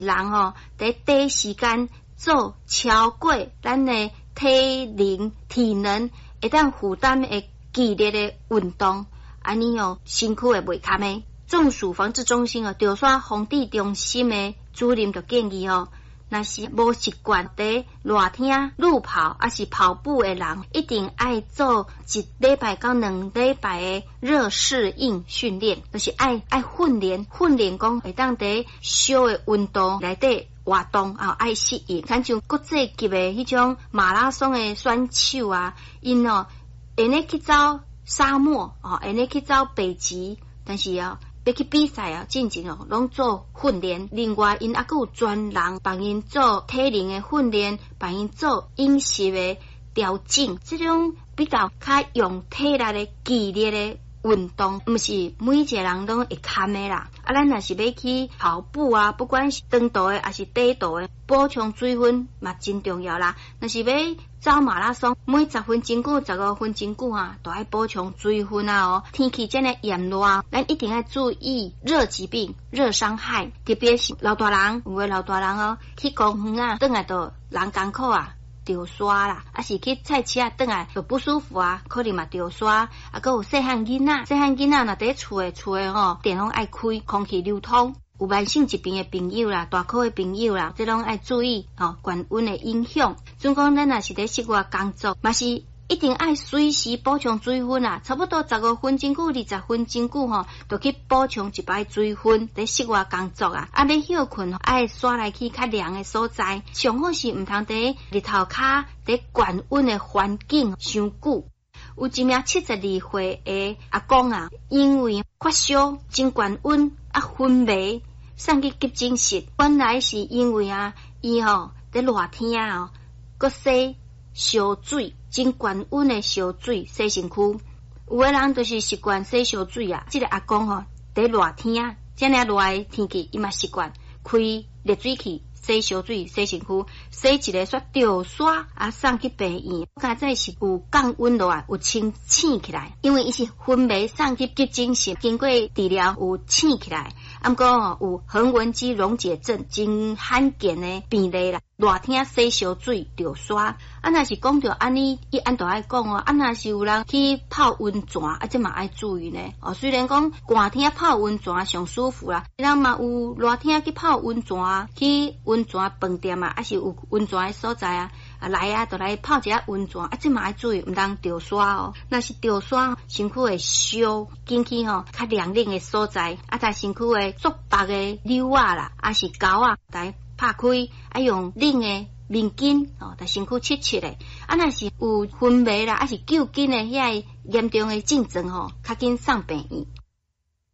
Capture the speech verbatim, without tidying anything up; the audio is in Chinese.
人吼在短时间做超过咱的体能体能会当负担的剧烈的运动，安尼哦身躯会袂堪的。中暑防治中心哦，潮汕防治中心的主任就建议哦，若是无习惯在热天路跑还是跑步的人，一定爱做一礼拜到两礼拜的热适应训练，就是爱爱训练训练讲会当在小的运动内底活动啊，爱适应。像像国际级的迄种马拉松的选手啊，因哦会呢去走沙漠哦，会呢去走北极，但是啊。要去比赛啊，进前哦，拢做训练。另外，因还有专人帮因做体能的训练，帮因做饮食的调整。这种比较较用体力的激烈的运动，毋是每一个人拢会堪的啦。啊，咱若是要去跑步啊，不管是长途的还是短途的，补充水分嘛真重要啦。若是要走马拉松，每十分钟久、十五分钟久啊，都要补充水分啊哦。天气真的炎热，咱一定要注意热疾病、热伤害，特别是老大人，有的老大人哦，去公园啊，转来都人艰苦啊。着刷啦，啊是去菜市啊，转来就不舒服啊，可能嘛着刷，啊，佮有细汉囡仔，细汉囡仔若伫厝诶厝诶吼，电拢爱开，空气流通。有慢性疾病诶朋友啦，大口诶朋友啦，这拢爱注意吼，高温诶影响。总讲咱若是伫室外工作，嘛是一定爱随时补充水分啊，差不多十五分钟久、二十分钟久吼，就去补充一摆水分。在室外工作啊，啊要休困，爱刷来去较凉的所在，上好是毋通伫日头骹伫高温的环境伤久。有一名七十二岁的阿公啊，因为发烧、真高温啊昏迷，送去急诊室。本来是因为啊，伊吼伫热天啊，佮洗烧水。真高温的烧水洗身躯，有个人就是习惯洗烧水啊。这个阿公吼，在热天啊，这样热的天气，伊嘛习惯开热水器洗烧水洗身躯，洗一个煞着刷啊，送去病院。刚才是有降温落来，有清醒起来，因为伊是昏迷送去急诊室，经过治疗有醒起来。啊，毋过哦，有横纹肌溶解症，真罕见的病例啦。热天洗烧水着刷，啊，若是讲着安尼，伊安都爱讲哦。啊，若是有人去泡温泉，啊，这嘛爱注意呢。哦，虽然讲寒天泡温泉上舒服啦，人嘛有热天去泡温泉，去温泉饭店啊，还是有温泉的所在啊。啊来啊，就来泡一下温泉，啊，这嘛爱注意，毋通着刷哦。若是着刷，身躯会烧，进去吼较凉冷的所在，啊，在身躯会足白的瘤啊啦，啊是膏啊，来拍开，啊用冷的面巾哦，在身躯切切的。啊，若是有昏迷啦，啊是救紧的遐严重的症状吼，较紧送病院。